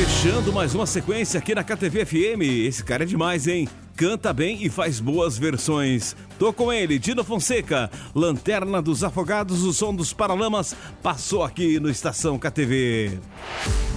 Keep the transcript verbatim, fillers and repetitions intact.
Fechando mais uma sequência aqui na K T V F M. Esse cara é demais, hein? Canta bem e faz boas versões. Tô com ele, Dino Fonseca, Lanterna dos Afogados, o som dos Paralamas, passou aqui no Estação K T V.